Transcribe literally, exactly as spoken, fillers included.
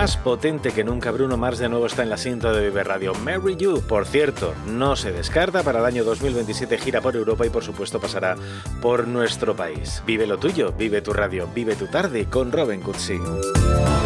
más potente que nunca. Bruno Mars de nuevo está en la cinta de Vive Radio. Marry You, por cierto, no se descarta. Para el año dos mil veintisiete gira por Europa y por supuesto pasará por nuestro país. Vive lo tuyo, vive tu radio, vive tu tarde con Robin Cootsy.